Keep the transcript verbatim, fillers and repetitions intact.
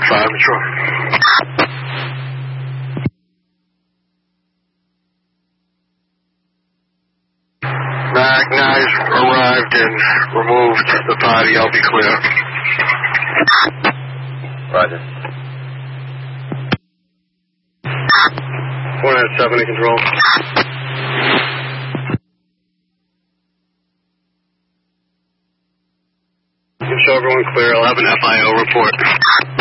five, Detroit. Mag nine arrived and removed the party. I'll be clear. Roger. four nine seven in control. Show everyone clear. I'll have an F I O report.